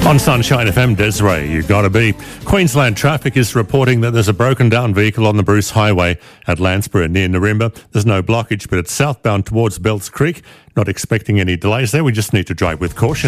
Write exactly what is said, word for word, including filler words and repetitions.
On Sunshine F M, Desiree, you gotta be. Queensland Traffic is reporting that there's a broken down vehicle on the Bruce Highway at Landsborough near Narimba. There's no blockage, but it's southbound towards Belts Creek. Not expecting any delays there. We just need to drive with caution.